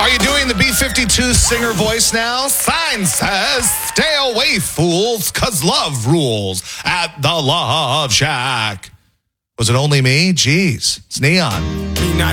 you doing the B-52 singer voice now? Sign says, stay away, fools, 'cause love rules at the Love Shack. Was it only me? Jeez, it's Neon.